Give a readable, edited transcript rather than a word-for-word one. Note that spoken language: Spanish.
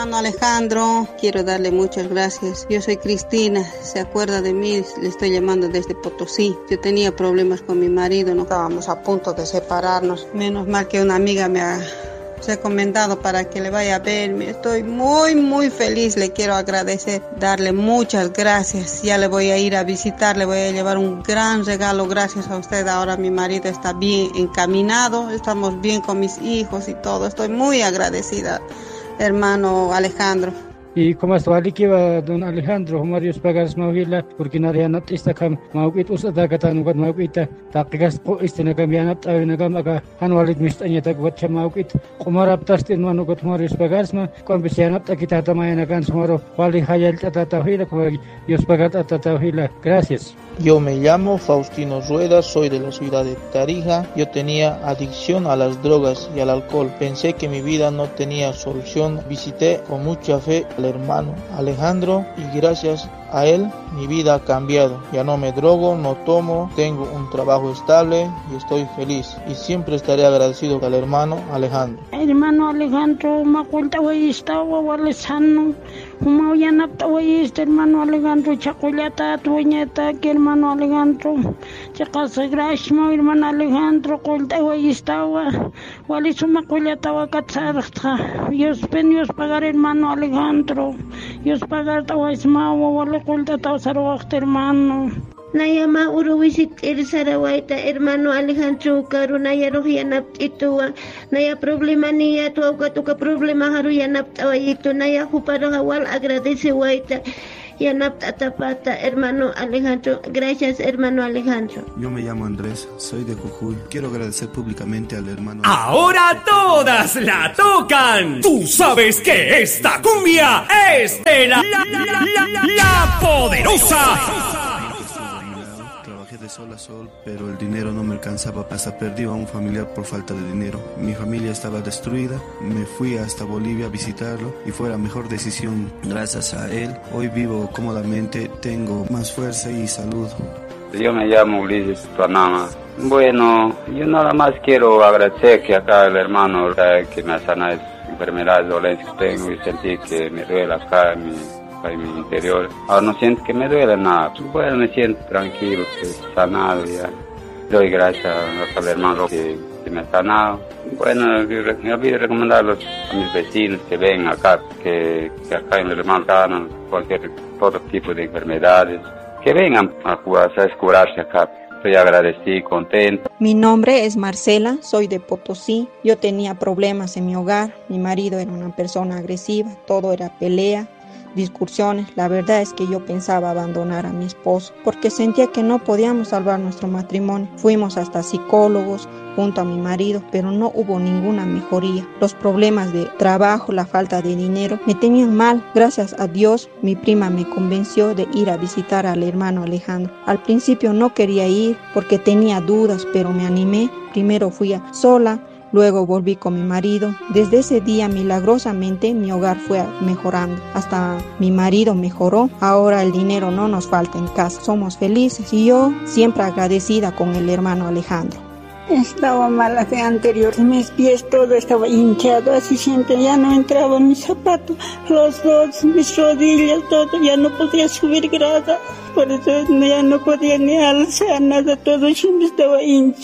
Hermano Alejandro, quiero darle muchas gracias. Yo soy Cristina, se acuerda de mí, le estoy llamando desde Potosí. Yo tenía problemas con mi marido, no estábamos a punto de separarnos. Menos mal que una amiga me ha recomendado para que le vaya a ver. Estoy muy feliz, le quiero agradecer, darle muchas gracias. Ya le voy a ir a visitar, le voy a llevar un gran regalo gracias a usted. Ahora mi marido está bien encaminado, estamos bien con mis hijos y todo. Estoy muy agradecida, hermano Alejandro. Y como hasta aquí va don Alejandro, Marius Pagas Mauhila, porque nadie anat esta cam, Mauquit usada katan ugat Mauquita, takas po istina cambianat avinagamaga, Anualit Mistanyata Guacha Mauquit, Kumaraptastin Manugot Marius Pagasma, Convisianat Akitata Mayanagan Smoro, Wali Hayal Tatahila, Yos Pagata Tatahila. Gracias. Yo me llamo Faustino Rueda, soy de la ciudad de Tarija. Yo tenía adicción a las drogas y al alcohol. Pensé que mi vida no tenía solución. Visité con mucha fe al hermano Alejandro y gracias a él mi vida ha cambiado. Ya no me drogo, no tomo, tengo un trabajo estable y estoy feliz. Y siempre estaré agradecido al hermano Alejandro. Hermano Alejandro, me cuenta hoy estaba Walesano. Como ya no estaba hermano Alejandro, chacolata, tuñeta, que hermano Alejandro. Chacasa grashmo, hermano Alejandro, cuenta hoy estaba. Walisuma cuelata wakatzarta. Dios penios pagar hermano Alejandro. Dios pagar tawaismawa, walakulta tawsarwakta hermano. Nayama uruwisit Sarawaita, hermano Alejandro Karunaya Rohianap itua, Naya problema niya tuka problema haruyanap tawaitu, Naya Huparohawal agradece Waita. Yanap Tatapata, hermano Alejandro. Gracias, hermano Alejandro. Yo me llamo Andrés, soy de Jujuy. Quiero agradecer públicamente al hermano. ¡Ahora todas la tocan! Tú sabes que esta cumbia es de la Poderosa. Trabajé de sol a sol, pero el dinero no me alcanzaba. Hasta perdí a un familiar por falta de dinero. Mi familia estaba destruida. Me fui hasta Bolivia a visitarlo y fue la mejor decisión. Gracias a él, hoy vivo cómodamente, tengo más fuerza y salud. Yo me llamo Ulises Panama. Bueno, yo nada más quiero agradecer que acá el hermano que me ha sanado enfermedades, dolencias que tengo y sentí que me duele acá en mi interior. Ahora no siento que me duele nada. Bueno, me siento tranquilo, sanado ya. Doy gracias al hermano que me ha sanado. Bueno, me olvido recomendarlos a mis vecinos que ven acá, que acá en el hermano sanan todo tipo de enfermedades. Que vengan a curarse acá. Estoy agradecido, contento. Mi nombre es Marcela, soy de Potosí. Yo tenía problemas en mi hogar. Mi marido era una persona agresiva, todo era pelea, discusiones. La verdad es que yo pensaba abandonar a mi esposo porque sentía que no podíamos salvar nuestro matrimonio. Fuimos hasta psicólogos junto a mi marido, pero no hubo ninguna mejoría. Los problemas de trabajo, la falta de dinero me tenían mal. Gracias a Dios, mi prima me convenció de ir a visitar al hermano Alejandro. Al principio no quería ir porque tenía dudas, pero me animé. Primero fui sola, luego volví con mi marido. Desde ese día, milagrosamente, mi hogar fue mejorando. Hasta mi marido mejoró. Ahora el dinero no nos falta en casa. Somos felices y yo siempre agradecida con el hermano Alejandro. Estaba mala de anterior, mis pies todo estaba hinchado, así siempre ya no entraba en mis zapatos, los dos, mis rodillas, todo, ya no podía subir grada, por eso ya no podía ni alzar nada, todo siempre estaba hinchado.